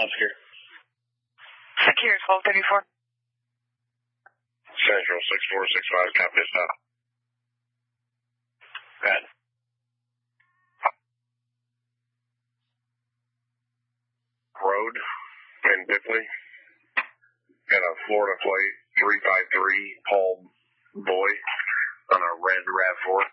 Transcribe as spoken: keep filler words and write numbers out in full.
Oscar. Secure twelve thirty-four. Central six four six five, copy stop. Bad. Road in Bickley. Got a Florida plate, three five three, Paul Boy, on a red RAV four.